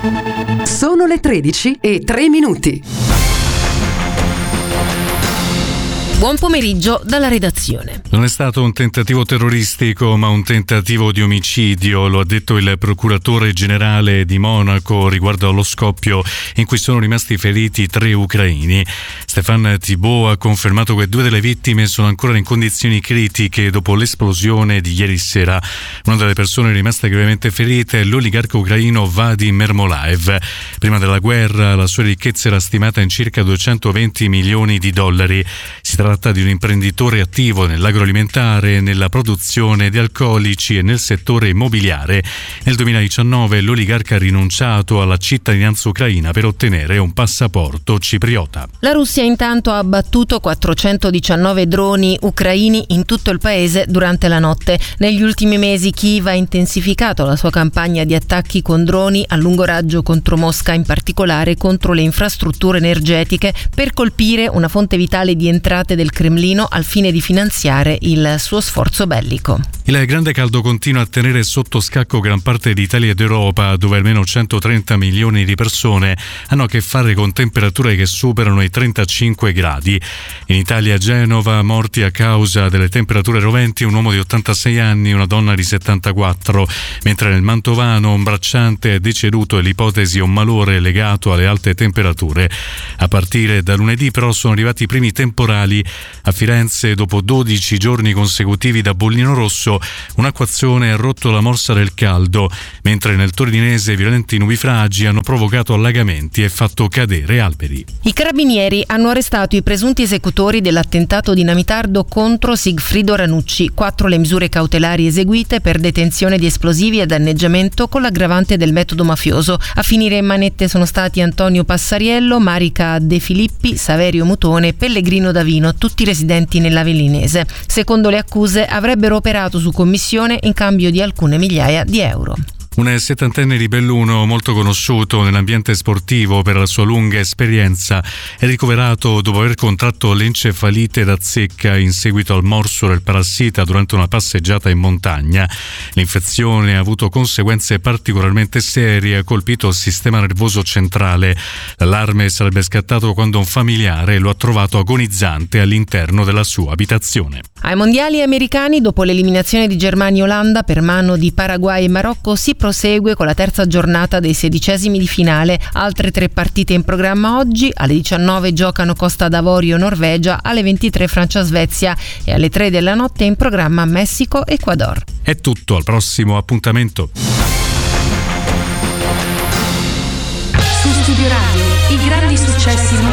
Sono le 13:03. Buon pomeriggio dalla redazione. Non è stato un tentativo terroristico, ma un tentativo di omicidio, lo ha detto il procuratore generale di Monaco riguardo allo scoppio in cui sono rimasti feriti 3 ucraini. Stéphane Thibault ha confermato che 2 delle vittime sono ancora in condizioni critiche dopo l'esplosione di ieri sera. Una delle persone rimaste gravemente ferite è l'oligarca ucraino Vadim Ermolaev. Prima della guerra la sua ricchezza era stimata in circa $220 milioni. Si tratta di un imprenditore attivo nell'agroalimentare, nella produzione di alcolici e nel settore immobiliare. Nel 2019 l'oligarca ha rinunciato alla cittadinanza ucraina per ottenere un passaporto cipriota. La Russia intanto ha abbattuto 419 droni ucraini in tutto il paese durante la notte. Negli ultimi mesi Kiev ha intensificato la sua campagna di attacchi con droni a lungo raggio contro Mosca, in particolare contro le infrastrutture energetiche, per colpire una fonte vitale di entrate del Cremlino al fine di finanziare il suo sforzo bellico. Il grande caldo continua a tenere sotto scacco gran parte d'Italia ed Europa, dove almeno 130 milioni di persone hanno a che fare con temperature che superano i 35 gradi. In Italia, a Genova, morti a causa delle temperature roventi un uomo di 86 anni e una donna di 74, mentre nel Mantovano un bracciante è deceduto e l'ipotesi è un malore legato alle alte temperature. A partire da lunedì però sono arrivati i primi temporali. A Firenze, dopo 12 giorni consecutivi da bollino rosso, un'acquazione ha rotto la morsa del caldo, mentre nel torinese violenti nubifragi hanno provocato allagamenti e fatto cadere alberi. I carabinieri hanno arrestato i presunti esecutori dell'attentato dinamitardo contro Sigfrido Ranucci. 4 le misure cautelari eseguite per detenzione di esplosivi e danneggiamento con l'aggravante del metodo mafioso. A finire in manette sono stati Antonio Passariello, Marica De Filippi, Saverio Mutone e Pellegrino Davino, tutti residenti nell'Avellinese. Secondo le accuse avrebbero operato su commissione in cambio di alcune migliaia di euro. Un 70enne di Belluno, molto conosciuto nell'ambiente sportivo per la sua lunga esperienza, è ricoverato dopo aver contratto l'encefalite da zecca in seguito al morso del parassita durante una passeggiata in montagna. L'infezione ha avuto conseguenze particolarmente serie e ha colpito il sistema nervoso centrale. L'allarme sarebbe scattato quando un familiare lo ha trovato agonizzante all'interno della sua abitazione. Ai mondiali americani, dopo l'eliminazione di Germania e Olanda per mano di Paraguay e Marocco, si prosegue con la terza giornata dei 16esimi di finale. Altre 3 partite in programma oggi. Alle 19 giocano Costa d'Avorio Norvegia, alle 23 Francia-Svezia e alle 3 della notte in programma Messico-Ecuador. È tutto, al prossimo appuntamento. Su Studio Radio, i grandi successi